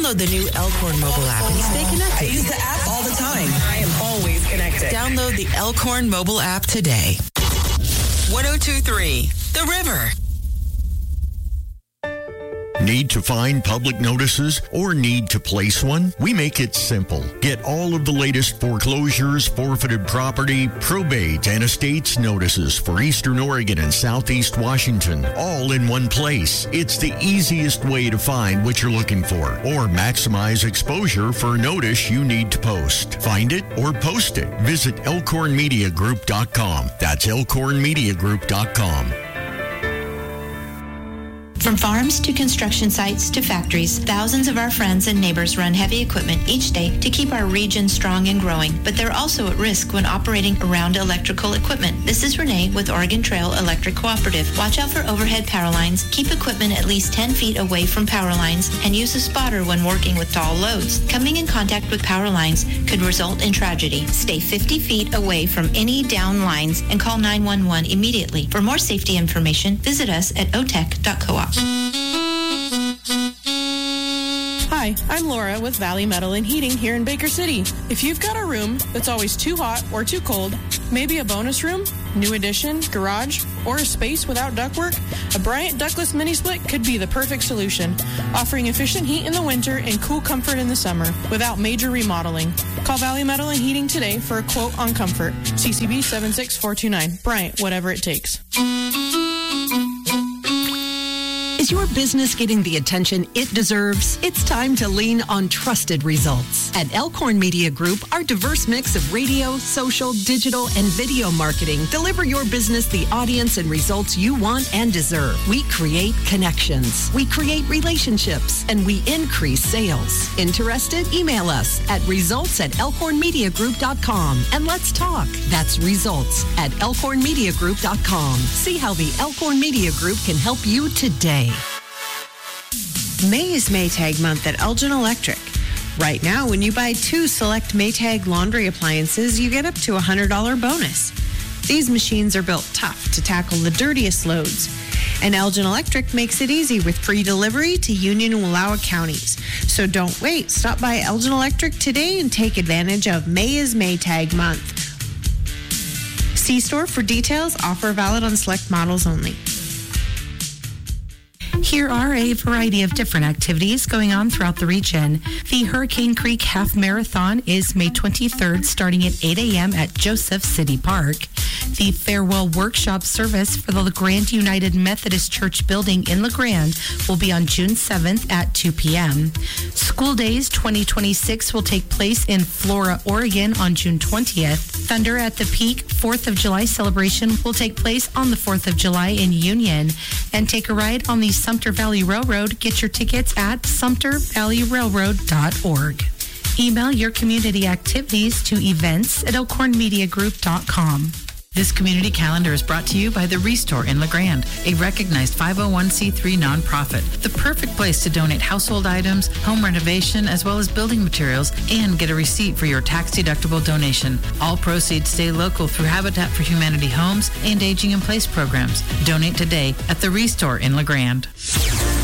Download the new Elkhorn mobile app and stay connected. I use the app all the time. I am always connected. Download the Elkhorn mobile app today. 102.3 The River. Need to find public notices or need to place one? We make it simple. Get all of the latest foreclosures, forfeited property, probate, and estates notices for Eastern Oregon and Southeast Washington, all in one place. It's the easiest way to find what you're looking for or maximize exposure for a notice you need to post. Find it or post it. Visit elkhornmediagroup.com. That's elkhornmediagroup.com. From farms to construction sites to factories, thousands of our friends and neighbors run heavy equipment each day to keep our region strong and growing, but they're also at risk when operating around electrical equipment. This is Renee with Oregon Trail Electric Cooperative. Watch out for overhead power lines, keep equipment at least 10 feet away from power lines, and use a spotter when working with tall loads. Coming in contact with power lines could result in tragedy. Stay 50 feet away from any down lines and call 911 immediately. For more safety information, visit us at otech.coop. Hi, I'm Laura with Valley Metal and Heating here in Baker City. If you've got a room that's always too hot or too cold, maybe a bonus room, new addition, garage, or a space without ductwork, a Bryant ductless mini split could be the perfect solution, offering efficient heat in the winter and cool comfort in the summer without major remodeling. Call Valley Metal and Heating today for a quote on comfort. CCB 76429. Bryant, whatever it takes. Is your business getting the attention it deserves? It's time to lean on trusted results. At Elkhorn Media Group, our diverse mix of radio, social, digital, and video marketing deliver your business the audience and results you want and deserve. We create connections, we create relationships, and we increase sales. Interested? Email us at results@elkhornmediagroup.com and let's talk. That's results@elkhornmediagroup.com. See how the Elkhorn Media Group can help you today. May is Maytag month at Elgin Electric. Right now, when you buy 2 select Maytag laundry appliances, you get up to a $100 bonus. These machines are built tough to tackle the dirtiest loads. And Elgin Electric makes it easy with free delivery to Union and Wallowa counties. So don't wait. Stop by Elgin Electric today and take advantage of May is Maytag month. See store for details. Offer valid on select models only. Here are a variety of different activities going on throughout the region. The Hurricane Creek Half Marathon is May 23rd, starting at 8 a.m. at Joseph City Park. The Farewell Workshop service for the LeGrand United Methodist Church building in LeGrand will be on June 7th at 2 p.m. School Days 2026 will take place in Flora, Oregon on June 20th. Thunder at the Peak 4th of July celebration will take place on the 4th of July in Union. And take a ride on the Sumter Valley Railroad. Get your tickets at sumtervalleyrailroad.org. Email your community activities to events@elkhornmediagroup.com. This community calendar is brought to you by the Restore in LeGrand, a recognized 501c3 nonprofit. The perfect place to donate household items, home renovation, as well as building materials, and get a receipt for your tax-deductible donation. All proceeds stay local through Habitat for Humanity homes and aging in place programs. Donate today at the Restore in LeGrand.